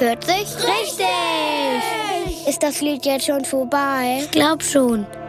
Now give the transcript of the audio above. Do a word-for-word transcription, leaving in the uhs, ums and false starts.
vierzig? Richtig! Ist das Lied jetzt schon vorbei? Ich glaub schon.